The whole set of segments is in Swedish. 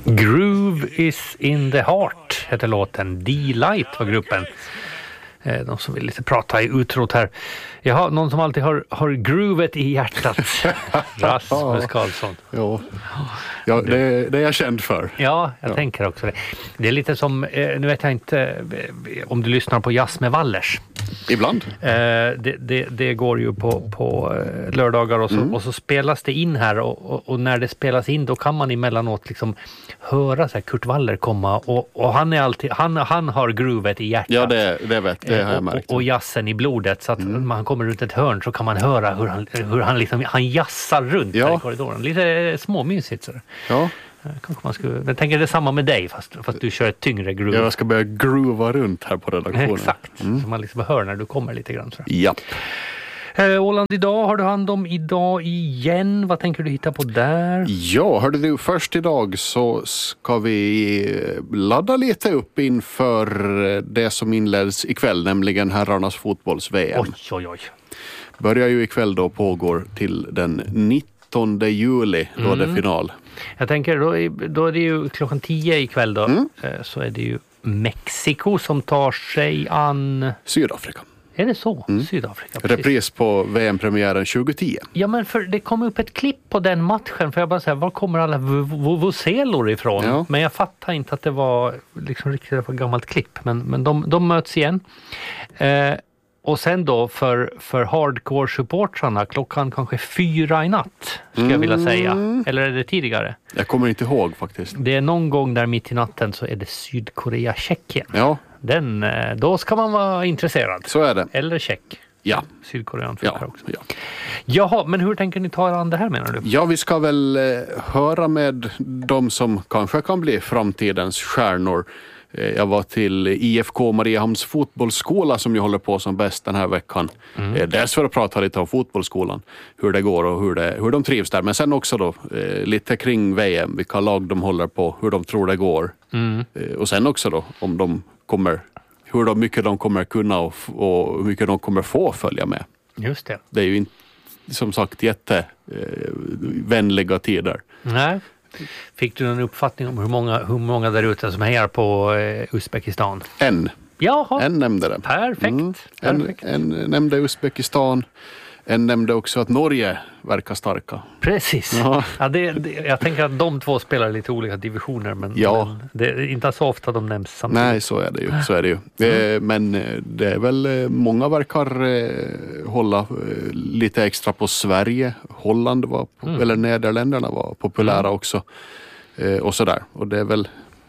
Groove is in the heart heter låten. D-Light var gruppen. De som vill lite prata i utrot här. Jaha, någon som alltid har groovet i hjärtat. Rasmus Karlsson. Ja, det är jag känd för. Ja, jag tänker också det. Det är lite som, nu vet jag inte om du lyssnar på Jazz med Wallers. Ibland. Det går ju på lördagar och så spelas det in här och när det spelas in då kan man emellanåt liksom höra så här Kurt Waller komma och han är alltid han har groovet i hjärtat. Ja, det har jag märkt. Och jazzen i blodet så att man kommer runt ett hörn så kan man höra hur han liksom han jassar runt här i korridoren. Lite småmysigt så. Ja. Kanske man skulle, jag tänker det samma med dig fast du kör ett tyngre groove. Jag ska börja groova runt här på redaktionen. Exakt, så man liksom hör när du kommer lite grann. Så. Ja. Åland idag har du hand om idag igen. Vad tänker du hitta på där? Ja, hörde du, först idag så ska vi ladda lite upp inför det som inleds ikväll, nämligen herrarnas fotbolls-VM. Oj. Börjar ju ikväll då, pågår till den 19 juli då det är final. Jag tänker då är det ju klockan 10 ikväll då så är det ju Mexiko som tar sig an Sydafrika. Är det så? Sydafrika. Precis. Repris på VM-premiären 2010. Ja, men för det kom upp ett klipp på den matchen för jag bara säger, var kommer alla vuvuzelor ifrån? Ja. Men jag fattar inte att det var liksom riktigt ett gammalt klipp. Men de möts igen. Och sen då för hardcore-supportrarna klockan kanske 4 i natt ska jag vilja säga. Eller är det tidigare? Jag kommer inte ihåg faktiskt. Det är någon gång där mitt i natten så är det Sydkorea-Tjeckien. Ja. Då ska man vara intresserad. Så är det. Eller tjeck. Ja. Sydkorean funkar också. Ja. Jaha, men hur tänker ni ta er an det här menar du? Ja, vi ska väl höra med de som kanske kan bli framtidens stjärnor. Jag var till IFK Mariehamns fotbollsskola som ju håller på som bäst den här veckan. Dels för att prata lite om fotbollsskolan, hur det går och hur de trivs där. Men sen också då lite kring VM, vilka lag de håller på, hur de tror det går. Och sen också då om de kommer, hur mycket de kommer kunna och hur mycket de kommer få följa med. Just det. Det är ju inte, som sagt, jättevänliga tider. Nej. Fick du någon uppfattning om hur många där ute som hejar på Uzbekistan? Jaha. En nämnde det. Perfekt. En nämnde Uzbekistan. En nämnde också att Norge verkar starka. Precis. Ja, jag tänker att de två spelar lite olika divisioner men det är inte så ofta de nämns samtidigt. Nej, så är det ju. Men det är väl många verkar hålla lite extra på Sverige. Holland var eller Nederländerna var populära också. Och sådär. Och det är väl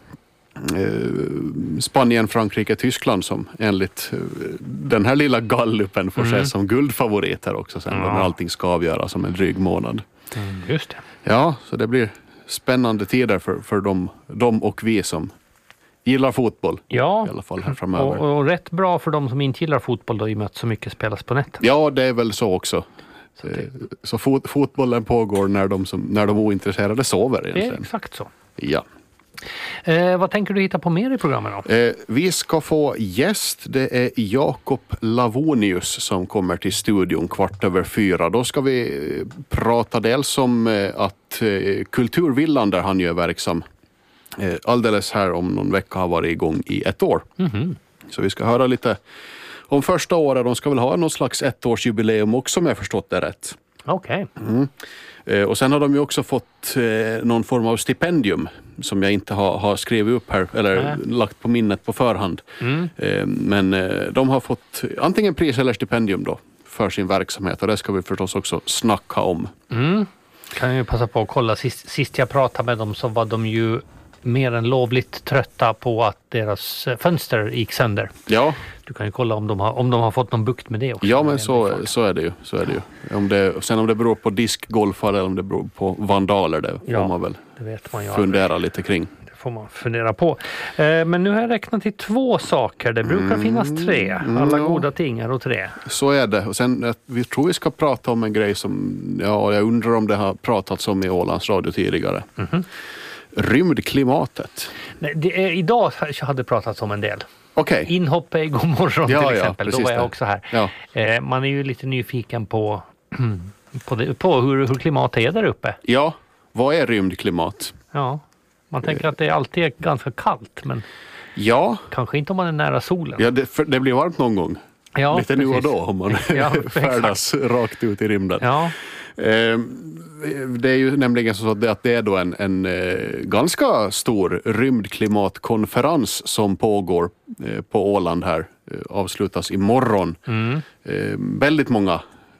Spanien, Frankrike, Tyskland som enligt den här lilla gallupen får ses som guldfavoriter också sen när allting ska avgöras om en dryg månad. Just det. Ja, så det blir spännande tider för dem och vi som gillar fotboll. Ja, i alla fall här framöver. Och rätt bra för de som inte gillar fotboll då i och med att så mycket spelas på nätet. Ja, det är väl så också. Så fotbollen pågår när de ointresserade sover egentligen. Det är exakt så. Ja. Vad tänker du hitta på mer i programmet då? Vi ska få gäst. Det är Jakob Lavonius som kommer till studion 4:15. Då ska vi prata dels om att Kulturvillan där han är verksam alldeles här om någon vecka har varit igång i 1 år. Så vi ska höra lite om första året. De ska väl ha någon slags 1-årsjubileum också om jag förstått det rätt. Okej. Och sen har de ju också fått någon form av stipendium som jag inte har skrivit upp här eller lagt på minnet på förhand. Men de har fått antingen pris eller stipendium då för sin verksamhet och det ska vi förstås också snacka om. Kan ju passa på att kolla. Sist jag pratade med dem så var de ju mer än lovligt trötta på att deras fönster gick sönder. Ja. Du kan ju kolla om de har fått någon bukt med det också. Ja, men så är det ju. Om det beror på diskgolfare eller om det beror på vandaler, det får man väl det vet man ju fundera lite kring. Det får man fundera på. Men nu har jag räknat till 2 saker. Det brukar finnas 3. Alla goda ting är 3. Så är det. Och sen, vi tror vi ska prata om en grej som jag undrar om det har pratats om i Ålands Radio tidigare. Rymdklimatet. Nej, idag hade det pratats om en del. Okay. Inhopp i Godmorgon till exempel. Då var jag också här. Ja. Man är ju lite nyfiken på hur klimatet är där uppe. Ja, vad är rymdklimat? Ja, Man tänker att det alltid är ganska kallt, men Ja, kanske inte om man är nära solen. ja det blir varmt någon gång. Ja, Lite nu och då om man färdas rakt ut i rymden. Ja. Det är ju nämligen så att det är då en ganska stor rymdklimatkonferens som pågår på Åland här. Avslutas imorgon. Väldigt många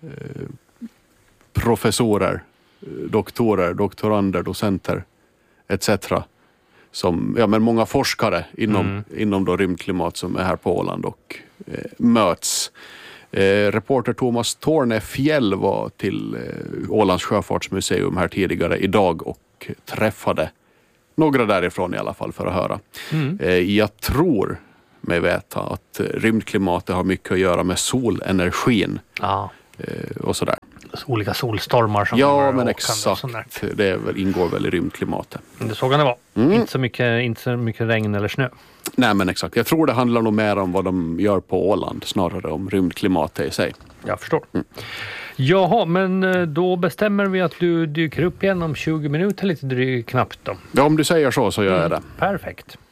professorer, doktorer, doktorander, docenter etc. Men många forskare inom då rymdklimat som är här på Åland och möts. Reporter Thomas Tornefjäll var till Ålands sjöfartsmuseum här tidigare idag och träffade några därifrån i alla fall för att höra. Jag tror mig veta att rymdklimatet har mycket att göra med solenergin och sådär. Olika solstormar som men exakt. Det ingår väl i rymdklimatet. Det så kan det vara. Inte så mycket regn eller snö. Nej, men exakt. Jag tror det handlar nog mer om vad de gör på Åland snarare om rymdklimatet i sig. Jag förstår. Jaha, men då bestämmer vi att du dyker upp igen om 20 minuter lite knappt då. Ja, om du säger så gör jag det. Perfekt.